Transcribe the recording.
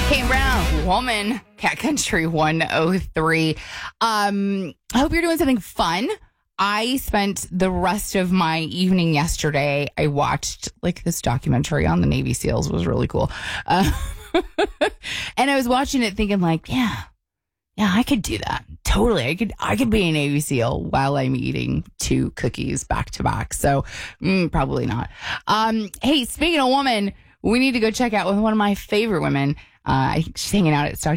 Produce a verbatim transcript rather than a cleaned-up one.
Kane Brown, Woman, Cat Country one oh three. Um, I hope you're doing something fun. I spent the rest of my evening yesterday. I watched like this documentary on the Navy SEALs. It was really cool. Uh, and I was watching it thinking like, yeah, yeah, I could do that. Totally. I could, I could be a Navy SEAL while I'm eating two cookies back to back. So mm, probably not. Um, hey, speaking of woman, we need to go check out with one of my favorite women. Uh, she's hanging out at Stock